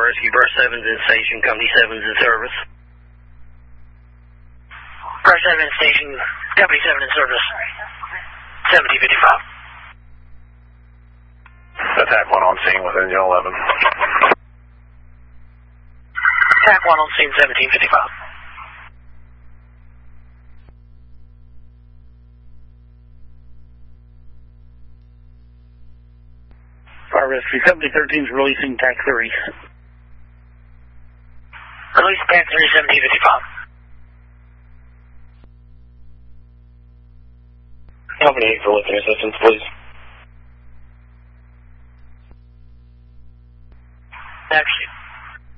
Rescue, Brush 7's in station, Company 7's in service. Brush 7 in station, Company 7 in service. 1755. Attack 1 on scene with engine 11. Attack 1 on scene, 1755. Fire Rescue, Company 13 is releasing TAC 3. Release TAC 3, 1755. Company 8 for lifting assistance, please. Actually,